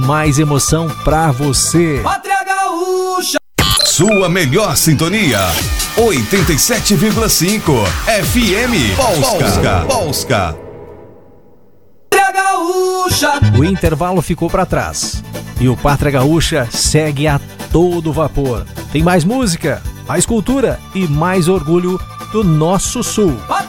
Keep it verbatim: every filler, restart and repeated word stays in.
mais emoção pra você. Pátria Gaúcha. Sua melhor sintonia, oitenta e sete vírgula cinco F M Polska. Polska. Pátria Gaúcha. O intervalo ficou pra trás e o Pátria Gaúcha segue a todo vapor. Tem mais música, mais cultura e mais orgulho do nosso sul.